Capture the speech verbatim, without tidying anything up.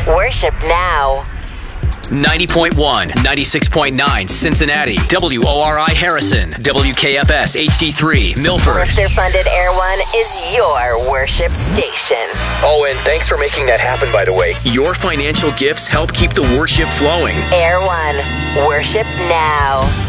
Worship now. ninety point one, ninety-six point nine Cincinnati, W O R I Harrison, W K F S H D three Milford. Listener-funded Air One is your worship station. Oh, and thanks for making that happen, by the way. Your financial gifts help keep the worship flowing. Air One, worship now.